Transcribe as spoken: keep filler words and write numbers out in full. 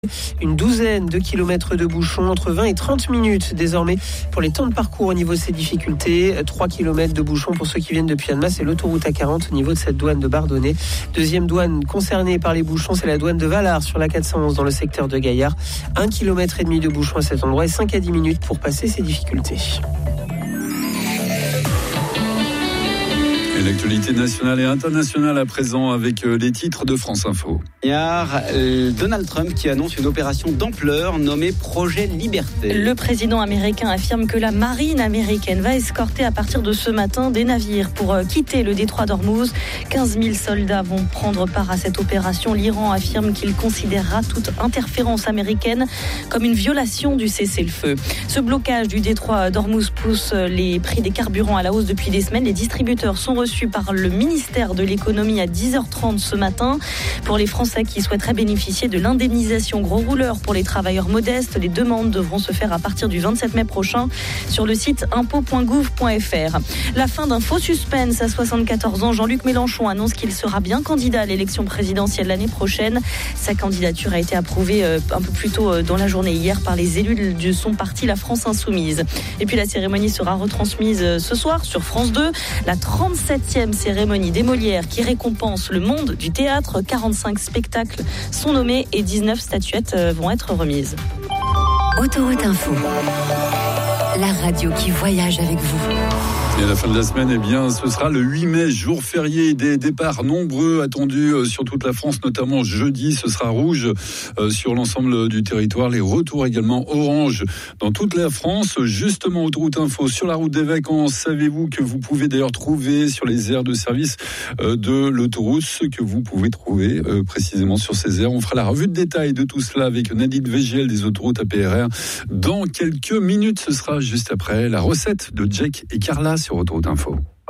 Une douzaine de kilomètres de bouchons, entre vingt et trente minutes désormais pour les temps de parcours au niveau de ces difficultés. trois kilomètres de bouchons pour ceux qui viennent depuis Annemasse et l'autoroute A quarante au niveau de cette douane de Bardonnay. Deuxième douane concernée par les bouchons, c'est la douane de Valard sur la quatre cent onze dans le secteur de Gaillard. Un kilomètre et demi de bouchons à cet endroit et cinq à dix minutes pour passer ces difficultés. Et l'actualité nationale et internationale à présent avec les titres de France Info. Il y a Donald Trump qui annonce une opération d'ampleur nommée Projet Liberté. Le président américain affirme que la marine américaine va escorter à partir de ce matin des navires pour quitter le détroit d'Ormuz. quinze mille soldats vont prendre part à cette opération. L'Iran affirme qu'il considérera toute interférence américaine comme une violation du cessez-le-feu. Ce blocage du détroit d'Ormuz pousse les prix des carburants à la hausse depuis des semaines. Les distributeurs sont reçus par le ministère de l'économie à dix heures trente ce matin. Pour les Français qui souhaiteraient bénéficier de l'indemnisation gros rouleur pour les travailleurs modestes, les demandes devront se faire à partir du vingt-sept mai prochain sur le site impôt point gouv point f r. La fin d'un faux suspense. À soixante-quatorze ans, Jean-Luc Mélenchon annonce qu'il sera bien candidat à l'élection présidentielle l'année prochaine. Sa candidature a été approuvée un peu plus tôt dans la journée hier par les élus de son parti, la France Insoumise. Et puis la cérémonie sera retransmise ce soir sur France deux. La trente-septième cérémonie des Molières qui récompense le monde du théâtre. quarante-cinq spectacles sont nommés et dix-neuf statuettes vont être remises. Autoroute Info, la radio qui voyage avec vous. Et à la fin de la semaine, eh bien, ce sera le huit mai, jour férié. Des départs nombreux attendus sur toute la France, notamment jeudi. Ce sera rouge euh, sur l'ensemble du territoire. Les retours également orange dans toute la France. Justement, Autoroute Info sur la route des vacances. Savez-vous que vous pouvez d'ailleurs trouver sur les aires de service euh, de l'autoroute ce que vous pouvez trouver euh, précisément sur ces aires. On fera la revue de détail de tout cela avec Nadine V G L des autoroutes A P R R. Dans quelques minutes, ce sera juste après la recette de Jack et Carla sur Autoroute Info.